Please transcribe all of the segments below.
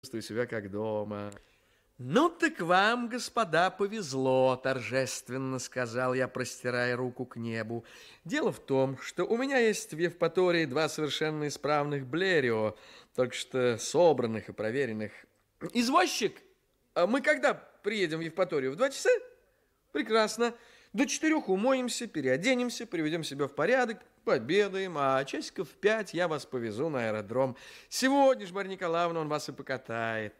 чувствую себя как дома. Ну так вам, господа, повезло, торжественно сказал я, простирая руку к небу. Дело в том, что у меня есть в Евпатории два совершенно исправных Блерио, только что собранных и проверенных. Извозчик, а мы когда приедем в Евпаторию? В 2 часа? Прекрасно. До 4 умоемся, переоденемся, приведем себя в порядок, пообедаем, а часиков в 5 я вас повезу на аэродром. Сегодня же, Марья Николаевна, он вас и покатает.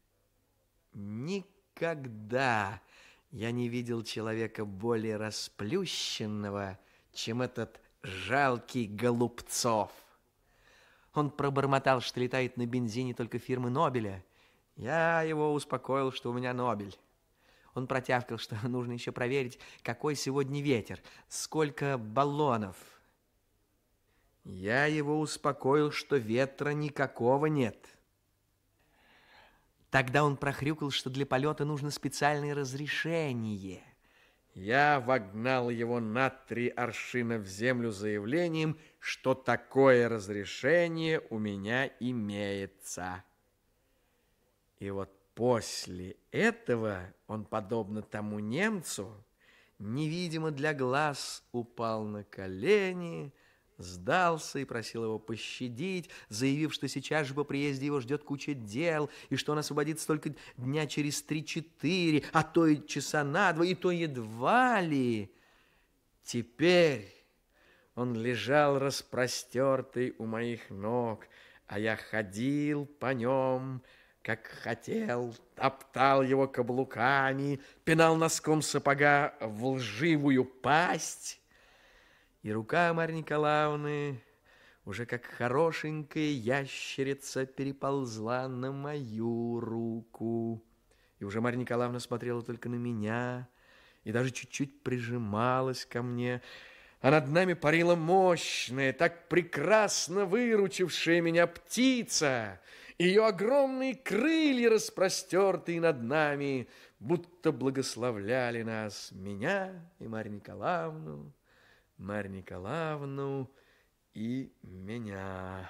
Никогда я не видел человека более расплющенного, чем этот жалкий Голубцов. Он пробормотал, что летает на бензине только фирмы Нобеля. Я его успокоил, что у меня Нобель. Он протявкал, что нужно еще проверить, какой сегодня ветер, сколько баллонов. Я его успокоил, что ветра никакого нет. Тогда он прохрюкал, что для полета нужно специальное разрешение. Я вогнал его на 3 аршина в землю заявлением, что такое разрешение у меня имеется. И вот после этого он, подобно тому немцу, невидимо для глаз упал на колени, сдался и просил его пощадить, заявив, что сейчас же по приезде его ждет куча дел, и что он освободится только дня через 3-4, а то и часа на 2, и то едва ли. Теперь он лежал распростертый у моих ног, а я ходил по нем, как хотел, топтал его каблуками, пинал носком сапога в лживую пасть. И рука Марьи Николаевны, уже как хорошенькая ящерица, переползла на мою руку. И уже Марья Николаевна смотрела только на меня и даже чуть-чуть прижималась ко мне. А над нами парила мощная, так прекрасно выручившая меня птица. Ее огромные крылья, распростертые над нами, будто благословляли нас, меня и Марью Николаевну, Марью Николаевну и меня.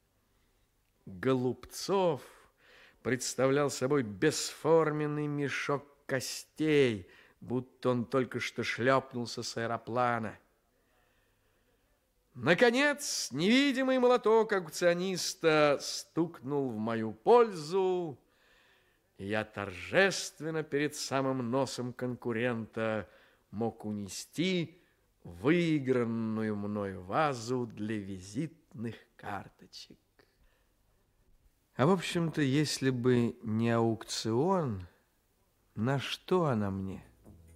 Голубцов представлял собой бесформенный мешок костей, будто он только что шлепнулся с аэроплана. Наконец, невидимый молоток аукциониста стукнул в мою пользу, и я торжественно перед самым носом конкурента мог унести выигранную мною вазу для визитных карточек. А в общем-то, если бы не аукцион, на что она мне?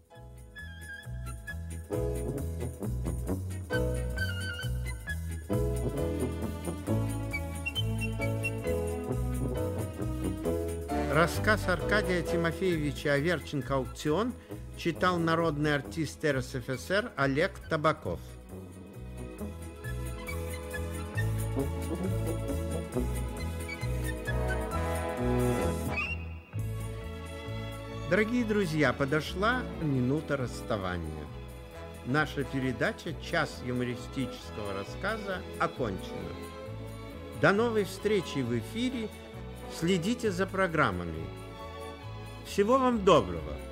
Рассказ Аркадия Тимофеевича Аверченко «Аукцион» читал народный артист РСФСР Олег Табаков. Дорогие друзья, подошла минута расставания. Наша передача «Час юмористического рассказа» окончена. До новой встречи в эфире. Следите за программами. Всего вам доброго!